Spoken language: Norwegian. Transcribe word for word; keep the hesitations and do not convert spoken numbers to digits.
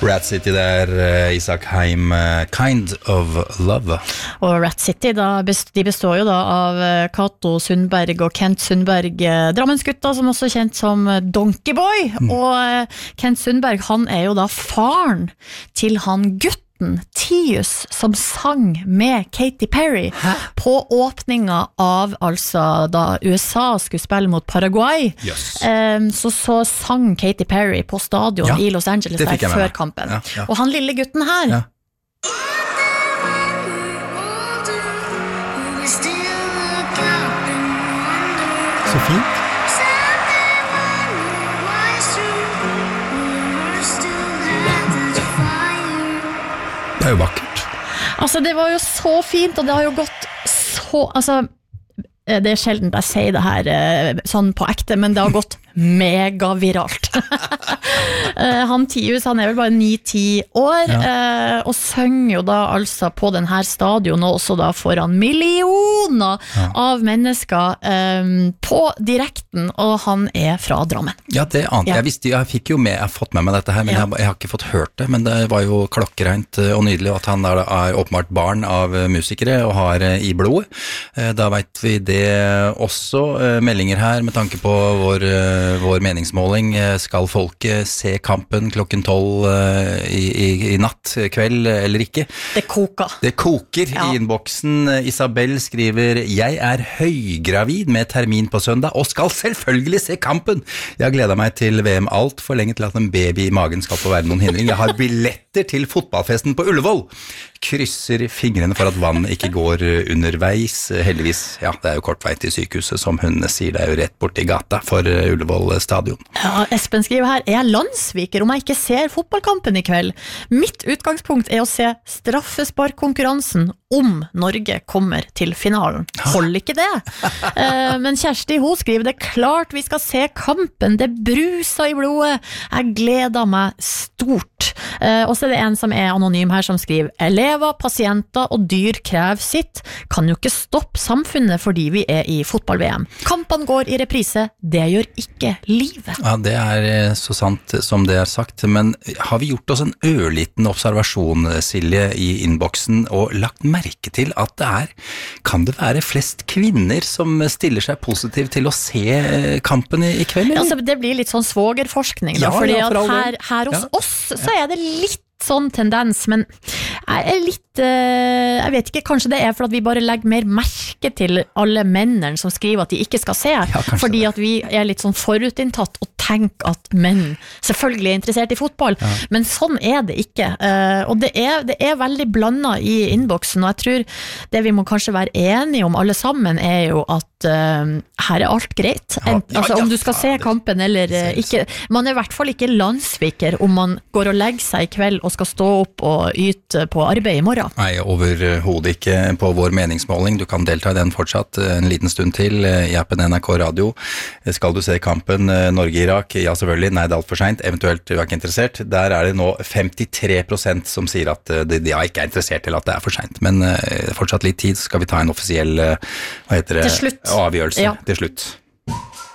Rat City der, Isak Heim, Kind of Love. Og Rat City, da, de består jo da av Kato Sundberg og Kent Sundberg, Drammensgutta, som også er kjent som Donkeyboy. Mm. Og Kent Sundberg, han er jo da faren til han gutt Tius som sang med Katy Perry Hæ? På åpninga av altså da U S A skulle spille mot Paraguay yes. um, så, så sang Katy Perry på stadion ja, i Los Angeles der før kampen ja, ja. Og han lille gutten her ja. Så fint Det er jo vakkert. Altså, det var jo så fint, og det har jo gått så... Altså, det er sjelden jeg sier det her sånn på ekte, men det har gått megaviralt. Han Tius, han er vel bare ni ti år, ja. Og synger jo da altså på den her stadion, og også da foran millioner ja. Av mennesker um, på direkten, og han er fra Drammen. Ja, det ante ja. Jeg visste, jeg fikk jo med, jeg har fått med meg dette her, men ja. jeg, jeg har ikke fått hørt det, men det var jo klokkereint og nydelig, at han er, er åpenbart barn av musikere, og har i blodet. Da vet vi det også, meldinger her, med tanke på vår vår meningsmåling, skal folket se kampen klokken tolv i, i, i natt, kveld eller ikke? Det koker. Det koker ja. I innboksen. Isabel skriver, jeg er høygravid med termin på søndag, og skal selvfølgelig se kampen. Jeg har gledet meg til V M alt for lenge til at en baby i magen skal få være noen hindring. Jeg har billetter til fotballfesten på Ullevål. Krysser fingrene for at vann ikke går underveis. Heldigvis, ja, det er jo kort vei til sykehuset, som hun sier, det er jo rett bort I gata for Ullevål stadion. Ja, Espen skriver her, er jeg landsviker om jeg ikke ser fotballkampen I kveld? Mitt utgangspunkt er å se straffesparkkonkurransen om Norge kommer til finalen. Hold ikke det? Men Kjersti, hun skriver, det er klart vi skal se kampen, det bruser I blodet. Jeg gleder meg stort. Og så er det en som er anonym her som skriver, elever, pasienter og dyr krever sitt, kan jo ikke stoppe samfunnet fordi vi er I fotball-V M. Kampene går I reprise, det gjør ikke livet. Ja, det er så sant som det er sagt, men har vi gjort oss en ørliten observasjon, Silje, I innboksen, og lagt merke til at det er, kan det være flest kvinner som stiller seg positiv til å se kampen I, I kveld? Ja, altså, det blir litt sånn svogerforskning, da, ja, fordi ja, for at her, her hos ja. Oss så er det litt sånn tendens, men jeg er litt, jeg vet ikke, kanskje det er for at vi bare legger mer merke til alle mennene som skriver at de ikke skal se, ja, fordi at vi er litt sånn forutinntatt og tenker at menn selvfølgelig er interessert I fotball, ja. Men sånn er det ikke, og det er, det er veldig blandet I innboksen, og jeg tror det vi må kanskje være enige om alle sammen er jo at uh, her er alt greit, ja, ja, altså om du skal se kampen eller uh, ikke, man er I hvert fall ikke landsviker om man går og legger seg I kveld og skal stå opp og yte på arbeid I morgen. Nei, overhodet ikke på vår meningsmåling. Du kan delta I den fortsatt en liten stund til I appen N R K Radio. Skal du se kampen Norge-Irak? Ja, selvfølgelig. Nei, det er alt for sent. Eventuelt du er ikke interessert. Der er det nå femtitre prosent som sier at de, de er ikke interessert til at det er for sent. Men uh, fortsatt litt tid skal vi ta en offisiell uh, hva heter det? Til slutt. Avgjørelse ja. Til slutt.